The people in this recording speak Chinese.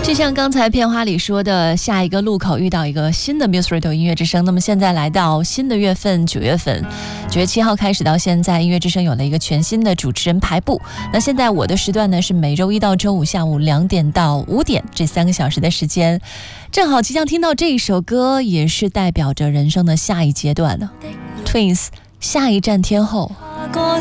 就像刚才片花里说的，下一个路口遇到一个新的 Muse Radio 音乐之声。那么现在来到新的月份，9月份，9月7号开始到现在，音乐之声有了一个全新的主持人排布。那现在我的时段呢是每周一到周五下午2点到5点这3个小时的时间，正好即将听到这一首歌，也是代表着人生的下一阶段呢。Twins 下一站天后。